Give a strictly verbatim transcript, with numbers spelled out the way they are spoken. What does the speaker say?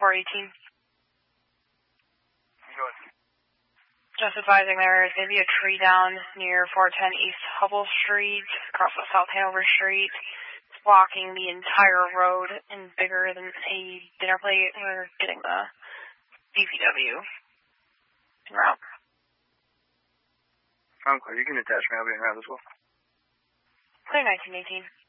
four eighteen. Just advising there is maybe a tree down near four ten East Hubble Street, across the South Hanover Street. It's blocking the entire road and bigger than a dinner plate. We're getting the D P W en route. I'm clear. You can attach me. I'll be en route as well. Clear nineteen eighteen.